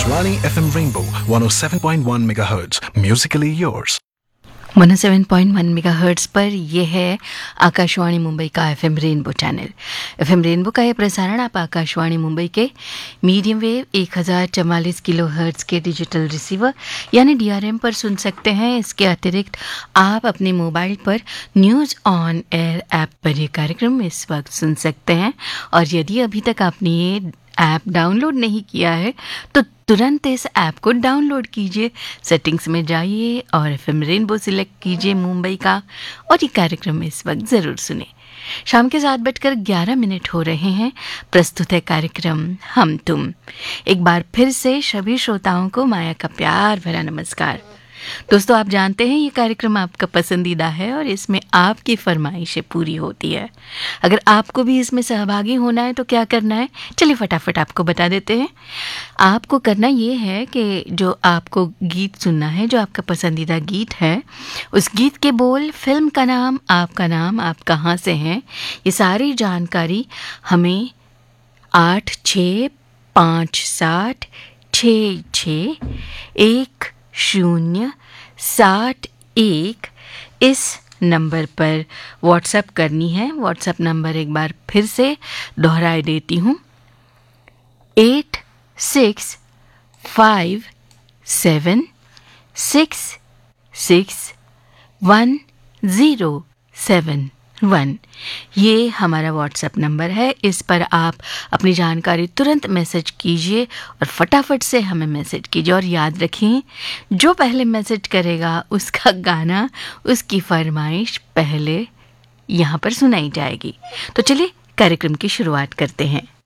Akashvani FM Rainbow 107.1 MHz. Musically yours. 107.1 megahertz पर यह है आकाशवाणी मुंबई का FM rainbow channel. FM rainbow का यह प्रसारण आप आकाशवाणी मुंबई के मीडियम वेव 1044 किलोहर्ट्ज़ के डिजिटल रिसीवर यानी डीआरएम पर सुन सकते हैं। इसके अतिरिक्त आप अपने मोबाइल पर न्यूज़ ऑन एयर ऐप पर यह कार्यक्रम इस वक्त सुन सकते हैं। और यदि अभी तक आपने ये ऐप डाउनलोड नहीं किया है तो तुरंत इस ऐप को डाउनलोड कीजिए, सेटिंग्स में जाइए और एफएम रेनबो सिलेक्ट कीजिए मुंबई का और ये कार्यक्रम इस वक्त ज़रूर सुने। शाम के 7:11 हो रहे हैं। प्रस्तुत है कार्यक्रम हम तुम। एक बार फिर से सभी श्रोताओं को माया का प्यार भरा नमस्कार। दोस्तों, आप जानते हैं ये कार्यक्रम आपका पसंदीदा है और इसमें आपकी फरमाइशें पूरी होती है। अगर आपको भी इसमें सहभागी होना है तो क्या करना है, चलिए फटाफट आपको बता देते हैं। आपको करना ये है कि जो आपको गीत सुनना है, जो आपका पसंदीदा गीत है, उस गीत के बोल, फिल्म का नाम, आप कहाँ से हैं, ये सारी जानकारी हमें 8657661061 इस नंबर पर व्हाट्सएप करनी है। व्हाट्सएप नंबर एक बार फिर से दोहराए देती हूँ, 8657661071। ये हमारा व्हाट्सएप नंबर है। इस पर आप अपनी जानकारी तुरंत मैसेज कीजिए और फटाफट से हमें मैसेज कीजिए। और याद रखें, जो पहले मैसेज करेगा उसका गाना, उसकी फरमाइश पहले यहाँ पर सुनाई जाएगी। तो चलिए कार्यक्रम की शुरुआत करते हैं।